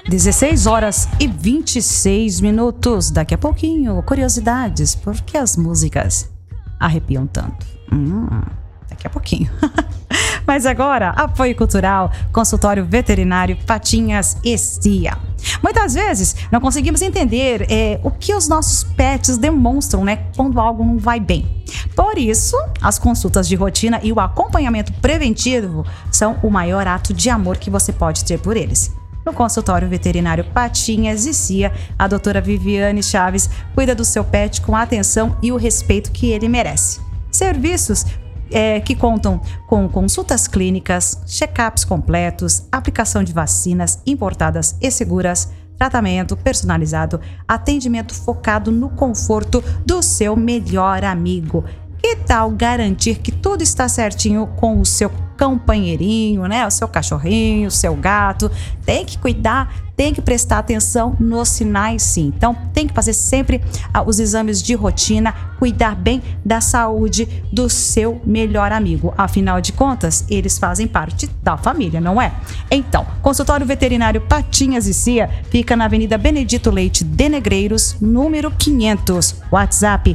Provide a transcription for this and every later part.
16 horas e 26 minutos. Daqui a pouquinho, curiosidades, por que as músicas arrepiam tanto? Daqui a pouquinho. Mas agora, apoio cultural, consultório veterinário Patinhas e Cia. Muitas vezes não conseguimos entender o que os nossos pets demonstram, né, quando algo não vai bem. Por isso, as consultas de rotina e o acompanhamento preventivo são o maior ato de amor que você pode ter por eles. No consultório veterinário Patinhas e Cia, a doutora Viviane Chaves cuida do seu pet com a atenção e o respeito que ele merece. Serviços que contam com consultas clínicas, check-ups completos, aplicação de vacinas importadas e seguras, tratamento personalizado, atendimento focado no conforto do seu melhor amigo. Que tal garantir que tudo está certinho com o seu companheirinho, né? O seu cachorrinho, o seu gato? Tem que cuidar, tem que prestar atenção nos sinais, sim. Então, tem que fazer sempre os exames de rotina, cuidar bem da saúde do seu melhor amigo. Afinal de contas, eles fazem parte da família, não é? Então, consultório veterinário Patinhas e Cia fica na Avenida Benedito Leite de Negreiros, número 500. WhatsApp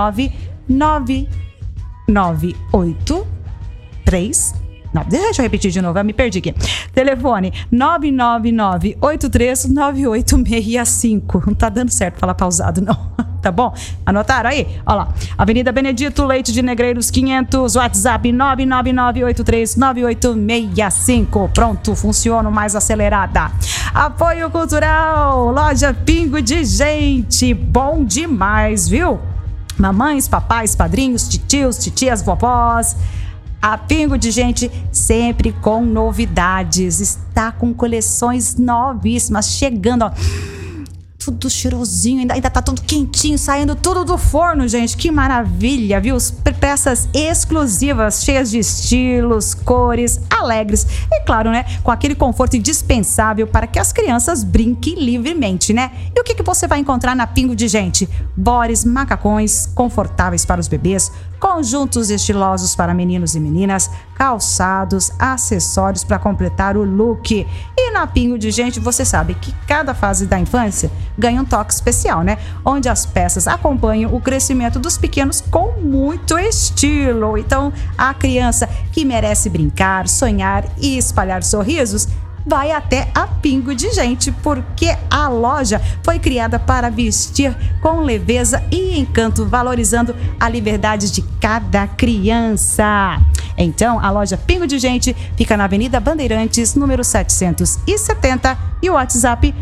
99983. Não, deixa eu repetir de novo, eu me perdi aqui. Telefone 999839865. Não tá dando certo falar pausado, não. Tá bom? Anotaram aí? Olha lá. Avenida Benedito Leite de Negreiros 500. WhatsApp 999839865. Pronto, funciona mais acelerada. Apoio cultural. Loja Pingo de Gente. Bom demais, viu? Mamães, papais, padrinhos, titios, titias, vovós. A Pingo de Gente sempre com novidades. Está com coleções novíssimas chegando, ó. Tudo cheirosinho, ainda tá tudo quentinho, saindo tudo do forno, gente. Que maravilha, viu? Peças exclusivas, cheias de estilos, cores, alegres. E claro, né? Com aquele conforto indispensável para que as crianças brinquem livremente, né? E o que você vai encontrar na Pingo de Gente? Bores, macacões confortáveis para os bebês, conjuntos estilosos para meninos e meninas, calçados, acessórios para completar o look. E na Pingo de Gente, você sabe que cada fase da infância ganha um toque especial, né? Onde as peças acompanham o crescimento dos pequenos com muito estilo. Então, a criança que merece brincar, sonhar e espalhar sorrisos vai até a Pingo de Gente, porque a loja foi criada para vestir com leveza e encanto, valorizando a liberdade de cada criança. Então, a loja Pingo de Gente fica na Avenida Bandeirantes, número 770, e o WhatsApp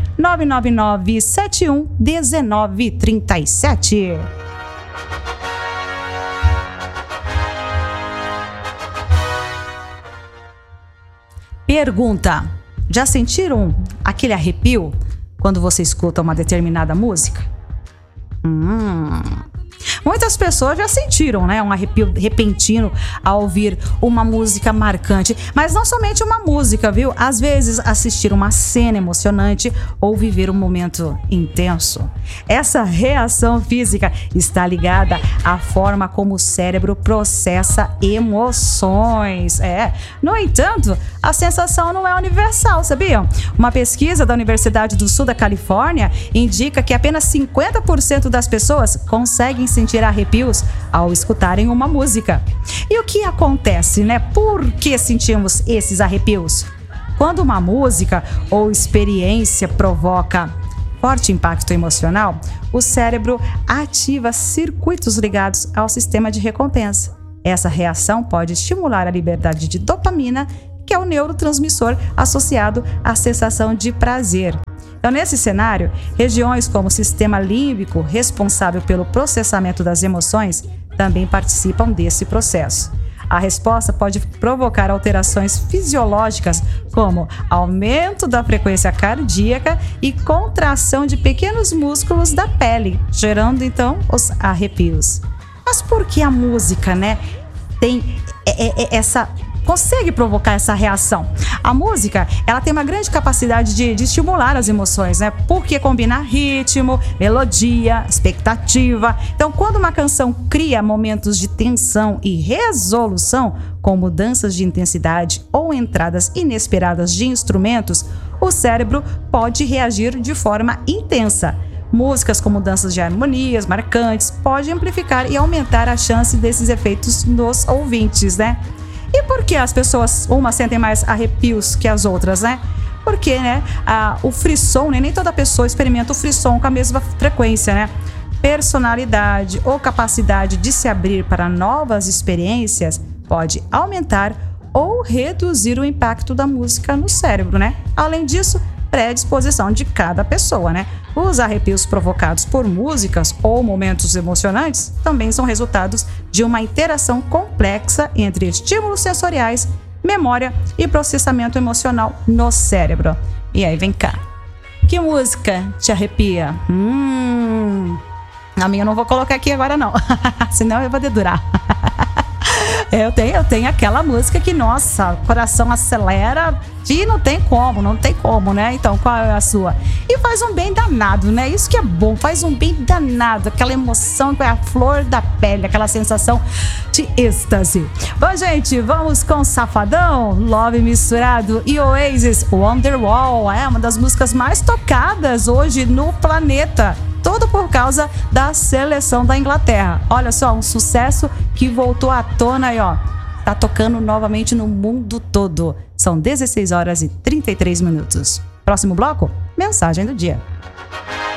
999711937. Pergunta: já sentiram aquele arrepio quando você escuta uma determinada música? Muitas pessoas já sentiram, né, um arrepio repentino ao ouvir uma música marcante. Mas não somente uma música, viu? Às vezes assistir uma cena emocionante ou viver um momento intenso. Essa reação física está ligada à forma como o cérebro processa emoções. No entanto, a sensação não é universal, sabiam? Uma pesquisa da Universidade do Sul da Califórnia indica que apenas 50% das pessoas conseguem sentir arrepios ao escutarem uma música. E o que acontece, né? Por que sentimos esses arrepios? Quando uma música ou experiência provoca forte impacto emocional, o cérebro ativa circuitos ligados ao sistema de recompensa. Essa reação pode estimular a liberdade de dopamina, que é o neurotransmissor associado à sensação de prazer. Então, nesse cenário, regiões como o sistema límbico, responsável pelo processamento das emoções, também participam desse processo. A resposta pode provocar alterações fisiológicas, como aumento da frequência cardíaca e contração de pequenos músculos da pele, gerando, então, os arrepios. Mas por que a música, né, consegue provocar essa reação? A música, ela tem uma grande capacidade de estimular as emoções, né? Porque combina ritmo, melodia, expectativa. Então, quando uma canção cria momentos de tensão e resolução, com mudanças de intensidade ou entradas inesperadas de instrumentos, o cérebro pode reagir de forma intensa. Músicas com mudanças de harmonias marcantes podem amplificar e aumentar a chance desses efeitos nos ouvintes, né? E por que as pessoas, umas sentem mais arrepios que as outras, né? Porque, né, o frisson, né, nem toda pessoa experimenta o frisson com a mesma frequência, né? Personalidade ou capacidade de se abrir para novas experiências pode aumentar ou reduzir o impacto da música no cérebro, né? Além disso, predisposição de cada pessoa, né? Os arrepios provocados por músicas ou momentos emocionantes também são resultados de uma interação complexa entre estímulos sensoriais, memória e processamento emocional no cérebro. E aí, vem cá. Que música te arrepia? A minha eu não vou colocar aqui agora não, senão eu vou dedurar. Eu tenho aquela música que, nossa, o coração acelera e não tem como, né? Então, qual é a sua? E faz um bem danado, né? Isso que é bom, faz um bem danado, aquela emoção que é a flor da pele, aquela sensação de êxtase. Bom, gente, vamos com Safadão, Love Misturado e Oasis, Wonderwall, é uma das músicas mais tocadas hoje no planeta. Tudo por causa da seleção da Inglaterra. Olha só, um sucesso que voltou à tona aí, ó. Tá tocando novamente no mundo todo. São 16 horas e 33 minutos. Próximo bloco, mensagem do dia.